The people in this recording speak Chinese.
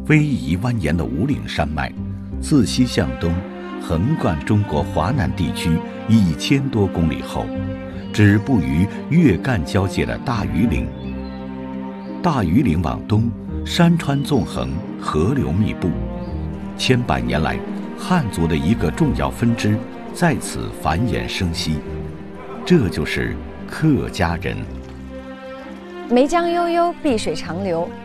逶迤蜿蜒的五岭山脉，自西向东，横贯中国华南地区1000多公里后，止步于粤赣交界的大庾岭。大庾岭往东，山川纵横，河流密布，千百年来，汉族的一个重要分支在此繁衍生息，这就是客家人。 梅江悠悠，碧水长流，